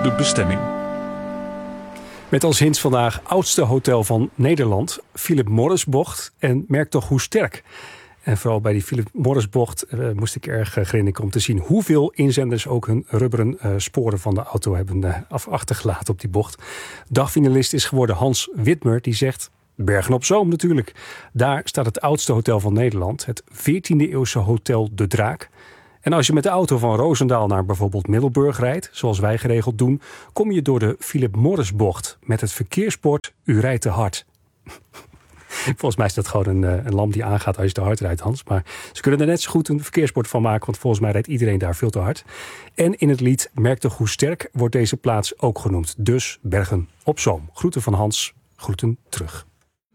de bestemming. Met als hint vandaag oudste hotel van Nederland, Philip Morrisbocht. En merk toch hoe sterk. En vooral bij die Philip Morrisbocht moest ik erg grinniken om te zien hoeveel inzenders ook hun rubberen sporen van de auto hebben achtergelaten op die bocht. Dagfinalist is geworden Hans Witmer, die zegt: Bergen op Zoom natuurlijk. Daar staat het oudste hotel van Nederland, het 14e eeuwse Hotel De Draak. En als je met de auto van Roosendaal naar bijvoorbeeld Middelburg rijdt, zoals wij geregeld doen, kom je door de Philip Morrisbocht met het verkeersbord U rijdt te hard. Volgens mij is dat gewoon een lamp die aangaat als je te hard rijdt, Hans. Maar ze kunnen er net zo goed een verkeersbord van maken, want volgens mij rijdt iedereen daar veel te hard. En in het lied Merk toch hoe sterk wordt deze plaats ook genoemd. Dus Bergen op Zoom. Groeten van Hans, groeten terug.